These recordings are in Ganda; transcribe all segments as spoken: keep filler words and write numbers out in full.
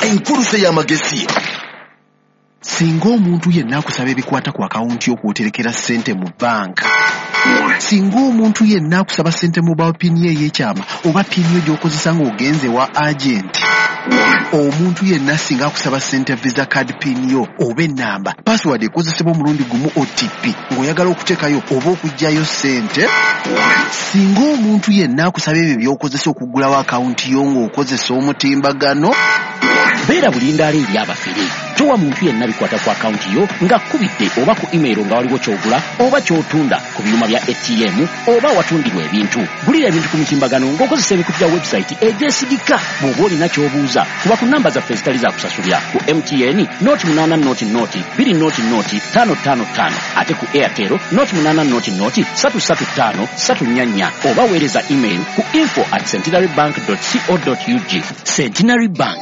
enkuluse y'amagezi. Singa omuntu yenna akusaba ebikwata ku akawunti yo kw'oterekera ssente mu banka. Singa omuntu yenna akusaba ssente mu ba pini ey'ekyama oba pini yo gy'okozesa ng'ogenze wa agenti. Omuntu yenna singa akusaba ssente visa card pini yo oba ennamba password ekozesebwa omulundi gumu O T P ng'oyagala okuteekayo oba okuggyayo ssente. Singa omuntu yenna akusaba ebyo by'okozesa okuggulawo akawunti yo ng'okozesa omutimbagano. Beera bulindaala eri abafere. Towa muntu yenna bikwata ku akawunti yo nga kubidde oba ku email nga waliwo ky'ogula oba ky'otunda ku byuma bya A T M oba watundirwa ebintu. Gulira ebintu ku mutimbagano ng'okozesa ebikutu bya website egyesigika. Bw'oba olina ky'obuuza kuba ku namba zaffe ezitali za kusasulira ku M T N noti munaana noti noti bbiri noti noti ttaano ttaano ttaano ate ku Airtel noti munaana noti noti ssatu ssatu ttaano ssatu nnya nnya oba weereza email ku info at centenarybank dot co dot U G. Centenary Bank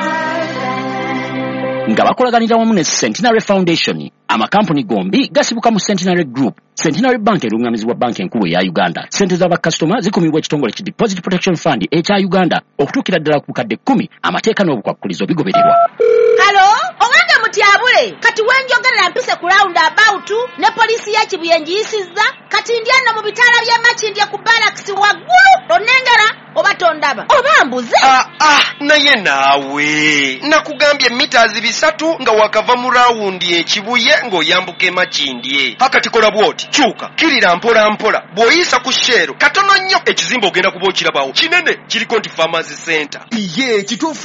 nga bakolaganira wamu ne Centenary Foundation, amakampuni gombi gasibuka mu Centenary Group. Centenary Bank erungamizibwa banki enkulu eya Uganda. Sente z'abakasitoma zikumibwa ekitongole ki Deposit Protection Fund ekya Uganda okutuukira ddala ku bukadde kkumi. Amateeka n'obukwakkulizo bigobererwa. Halo, owange mutyabule kati wenjogerera mpise ku round about ne poliisi ya Kibuye njiyisizza kati ndyano mu bitaala bya Makindye ku barracks waggulu onengera oba tondaba oba mbuze. Ah ah naye naawe nakugambye meters bisatu nga wakava mu round ye Kibuye ng'oyambuke Makindye. Hakati kola bwoti kyuka kirira mpola mpola bw'oyisa ku shero katono nnyo ekizimba ogenda kuba okirabawo kinene kiriko nti Farmers Center. Iye kituufu